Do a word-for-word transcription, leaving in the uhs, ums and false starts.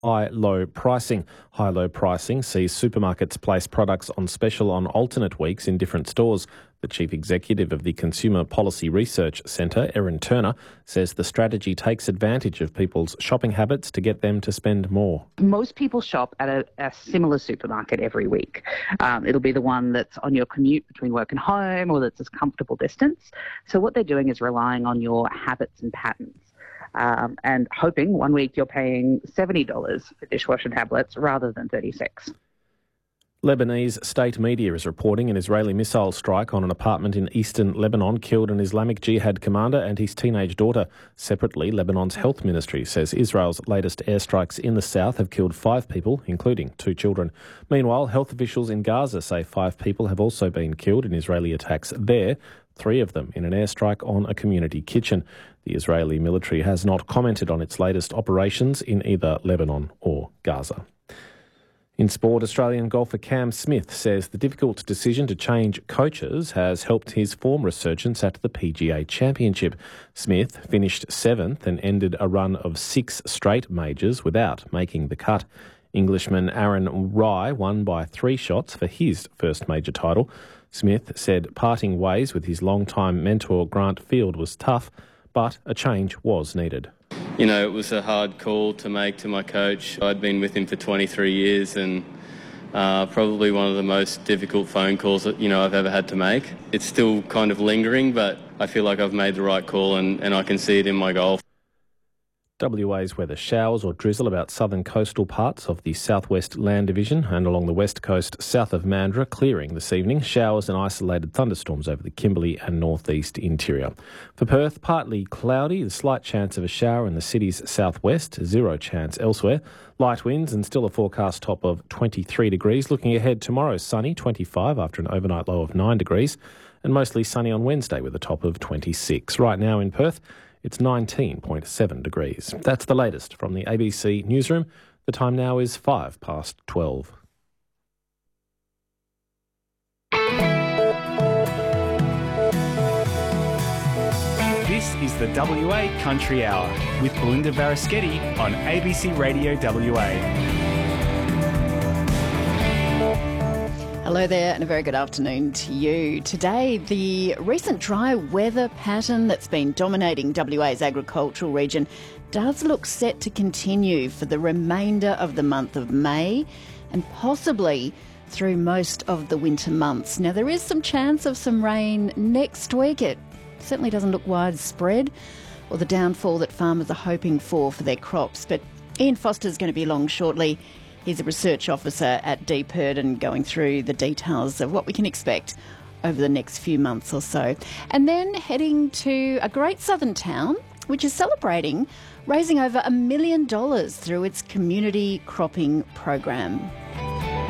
high-low pricing. High-low pricing sees supermarkets place products on special on alternate weeks in different stores. The Chief Executive of the Consumer Policy Research Centre, Erin Turner, says the strategy takes advantage of people's shopping habits to get them to spend more. Most people shop at a, a similar supermarket every week. Um, it'll be the one that's on your commute between work and home, or that's a comfortable distance. So what they're doing is relying on your habits and patterns. Um, and hoping one week you're paying seventy dollars for dishwasher tablets rather than thirty-six dollars. Lebanese state media is reporting an Israeli missile strike on an apartment in eastern Lebanon killed an Islamic Jihad commander and his teenage daughter. Separately, Lebanon's health ministry says Israel's latest airstrikes in the south have killed five people, including two children. Meanwhile, health officials in Gaza say five people have also been killed in Israeli attacks there, three of them in an airstrike on a community kitchen. The Israeli military has not commented on its latest operations in either Lebanon or Gaza. In sport, Australian golfer Cam Smith says the difficult decision to change coaches has helped his form resurgence at the P G A Championship. Smith finished seventh and ended a run of six straight majors without making the cut. Englishman Aaron Rai won by three shots for his first major title. Smith said parting ways with his longtime mentor Grant Field was tough, but a change was needed. You know, it was a hard call to make to my coach. I'd been with him for twenty-three years and uh, probably one of the most difficult phone calls that, you know, I've ever had to make. It's still kind of lingering, but I feel like I've made the right call and, and I can see it in my golf. W A's weather: showers or drizzle about southern coastal parts of the southwest land division and along the west coast south of Mandurah, clearing this evening. Showers and isolated thunderstorms over the Kimberley and northeast interior. For Perth, partly cloudy, a slight chance of a shower in the city's southwest, zero chance elsewhere. Light winds and still a forecast top of twenty-three degrees. Looking ahead, tomorrow sunny, twenty-five after an overnight low of nine degrees, and mostly sunny on Wednesday with a top of twenty-six. Right now in Perth, it's nineteen point seven degrees. That's the latest from the A B C newsroom. The time now is five past twelve. This is the W A Country Hour with Belinda Varaschetti on A B C Radio W A. Hello there and a very good afternoon to you. Today, the recent dry weather pattern that's been dominating W A's agricultural region does look set to continue for the remainder of the month of May and possibly through most of the winter months. Now, there is some chance of some rain next week. It certainly doesn't look widespread or the downfall that farmers are hoping for for their crops. But Ian Foster's going to be along shortly. He's a research officer at Deep Erdene, going through the details of what we can expect over the next few months or so. And then heading to a great southern town, which is celebrating raising over a million dollars through its community cropping program.